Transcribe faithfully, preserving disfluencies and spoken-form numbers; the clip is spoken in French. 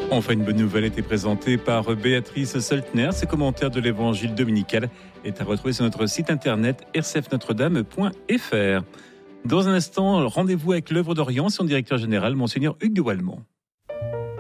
Enfin, une bonne nouvelle a été présentée par Béatrice Seltner. Ses commentaires de l'évangile dominical est à retrouver sur notre site internet r c f notre dame point f r. Dans un instant, rendez-vous avec l'œuvre d'Orient, son directeur général, Monseigneur Hugues de Wallemont.